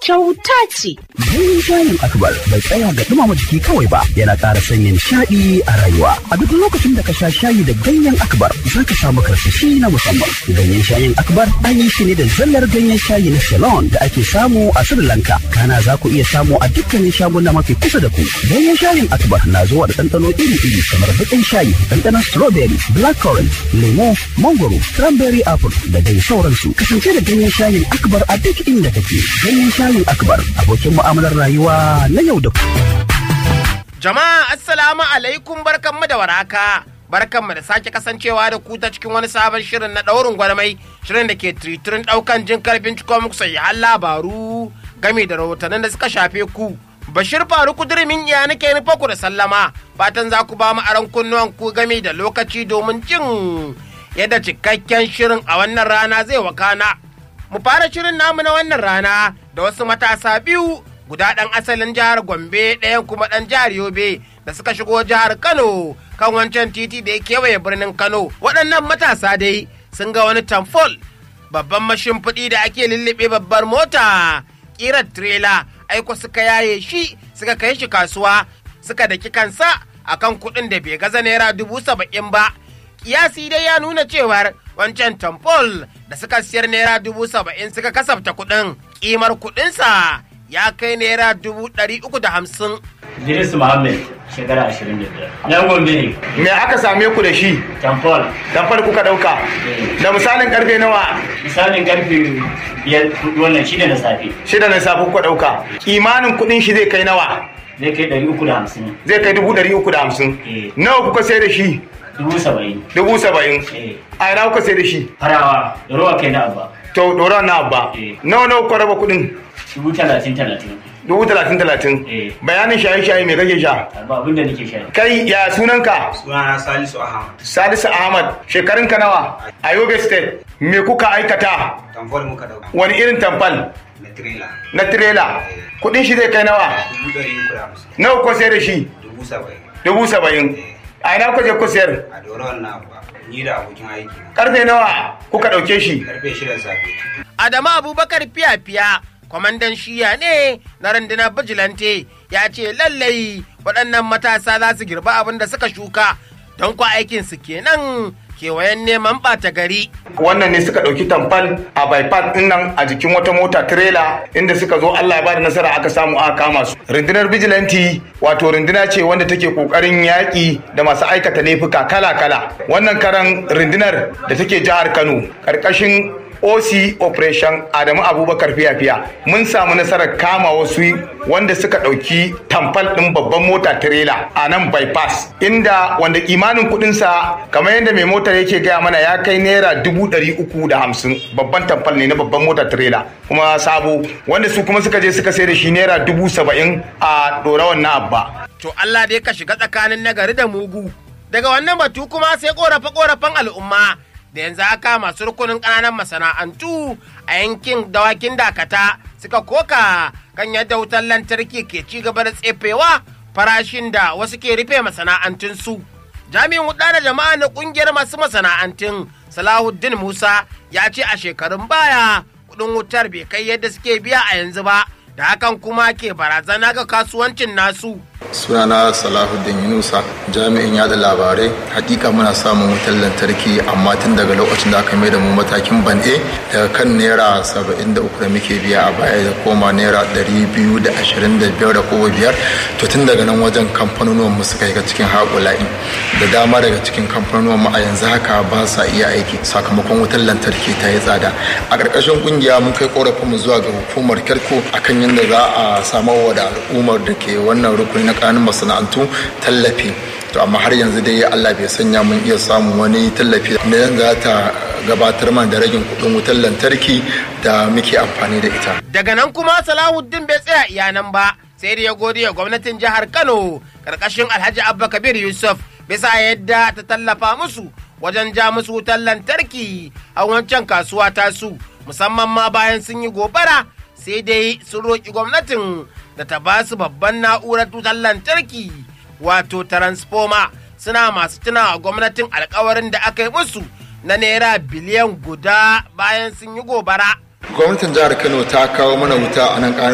kyauta ce. Ganyen shayin Akbar bai tsaya ga dumama jiki kawai ba, yana ƙara sanya nishaɗi a rayuwa. A duk lokacin da ka sha shayi da ganyen Akbar, za ka samu karsashi na musamman. Ganyen shayin Akbar an yi shi ne da zallar ganyen shayi na Ceylon da ake samu a Sri Lanka. Kana za ku iya samu a dukkanin shaguna mafi kusa da ku. Ganyen shayin Akbar na zuwa da ɗanɗano iri-iri kamar baƙin shayi, ɗanɗanon strawberry, blackcurrant, lemo, mangoro, cranberry apple da dai sauransu. Kasance da ganyen shayin Akbar a duk inda kake. Ganyen shayin Akbar, abokin mu'amalar rayuwa na yau da kullum. Jama'a assalamu alaikum, barkanmu da waraka. Barkanmu da sake kasancewa da ku ta cikin wani sabon shirin na ɗaurin gwarmai, shirin da ke tiritirin ɗaukan jin karfin cikon muku sayyan labaru game da rahotannin da suka shafe ku. Bashir Faruku Durmin iya nake nufa ku da sallama, fatan za ku ba mu aron kunnuwan ku game da lokaci domin jin yadda cikakken shirin a wannan rana zai wakana. Mu fara shirin namu na wannan rana da wasu matasa biyu, guda ɗan asalin jihar Gombe ɗayan kuma ɗan jihar Yobe da suka shigo jihar Kano kan wancan titi da ya kewaye birnin Kano. Waɗannan matasa dai sun ga wani tamfol, babban mashimfiɗi da ake lullube babbar mota ƙirar tirela, aiko suka yaye shi suka kai shi kasuwa suka daki kansa akan kuɗin da bai gaza naira 70,000 ba. Kiyasi dai ya nuna cewar wancan tamfol da suka siyar naira 70,000 suka kasafta kuɗin, ƙimar kuɗinsa ya kai naira 350,000. Idris Muhammad, shekara 25. Yan Gombe ne. Me aka same ku da shi? Tamfol. Tamfol kuka dauka? Da misalin karfe nawa? Misalin karfe 5 wannan 6 na safe. 6 na safe kuka dauka. Kimanin kudin shi zai kai nawa? Zai kai 350. Zai kai 350. Nawa kuka sai da shi? 70,000. 70,000. A ina kuka sai da shi? Farawa, ruwa kai na abba. To, dora na abba. Nawa kuka raba kudin? 30,000. 30,000. Bayanin shaye-shaye me kake sha? Ba abin da nake sha. Kai ya sunanka? Sunana Salisu Ahmad. Salisu Ahmad. Shekarun ka nawa? A Yobe State. Me kuka aikata? Tamfol muka dauka. Wani irin tamfol? Na tirela. Na tirela. Kudin shi zai kai nawa? 350. Nawa kuka sayar da shi? 70,000. 70,000. A ina kuka je ku sayar? A doron na ba. Ni da abokin aiki. Karfe nawa kuka dauke shi? Karfe 6 safe. Adamu Abubakar Fiya-Fiya, kwamandan shiya ne na rundunar Bijilante, ya ce lallai waɗannan matasa za su girba abin da suka shuka, don kwa aikinsu kenan kewayen neman ɓata gari. Wannan ne suka ɗauki tamfal a bypass ɗin nan a jikin wata mota tirela, inda suka zo Allah ya bada nasara aka samu aka kama su. Rundunar Bijilanti wato runduna ce wanda take kokarin yaƙi da masu aikata laifuka kala-kala. Wannan karan rundunar da take jihar Kano ƙarƙashin OC Operation Adamu Abubakar Fiya-Fiya mun samu nasarar kama wasu wanda suka ɗauki tamfal ɗin babban mota tirela a nan bypass, inda wanda kimanin kuɗinsa kamar yadda mai motar yake gaya mana ya kai naira 350. Babban tamfal ne na babban mota tirela kuma sabo, wanda su kuma suka je suka sai da shi naira 70,000 a ɗorawan na abba. To Allah dai ka shiga tsakanin nagari da mugu. Daga wannan batu kuma sai ƙorafe-ƙorafen al'umma da yanzu haka masu rukunin ƙananan masana'antu a yankin dawakin dakata suka koka kan yadda wutar lantarki ke ci gaba da tsefewa farashin da wasu ke rufe masana'antunsu. Jami'in huɗa da jama'a na ƙungiyar masu masana'antun Salahuddin Musa ya ce a shekarun baya kuɗin wutar bai kai yadda suke biya a yanzu ba, da hakan kuma ke barazana ga kasuwancin nasu. Sunana Salahuddin Yunusa, jami'in yada labarai. Hakika muna samun wutar lantarki, amma tun daga lokacin da aka mai da mu matakin bande daga kan naira 73 da muke biya a baya da koma naira 225 da kowa biyar, to tun daga nan wajen kamfanonuwan mu suka yi cikin haƙula'i da dama daga cikin kamfanonuwan mu a yanzu haka ba sa iya aiki sakamakon wutar lantarki ta yi tsada. A ƙarƙashin ƙungiya mun kai ƙorafin mu zuwa ga hukumar Kerko akan yadda za a samar wa da al'ummar da ke wannan rukuni na ƙananan masana'antu tallafi, to amma har yanzu dai Allah bai sanya mun iya samun wani tallafi da za ta gabatar man da ragin kuɗin wutar lantarki da muke amfani da ita. Daga nan kuma Salahuddin bai tsaya iyanan ba, sai da ya gode wa gwamnatin jihar Kano karkashin Alhaji Abba Kabir Yusuf bisa yadda ta tallafa musu wajen ja musu wutar lantarki a wancan kasuwa tasu, musamman ma bayan sun yi gobara, sai dai sun roƙi gwamnatin da ta ba su babban na'urar wutar lantarki wato transformer, suna masu tunawa gwamnatin alkawarin da aka yi musu na naira biliyan guda bayan sun yi gobara. Gwamnatin jihar Kano ta kawo mana wuta a nan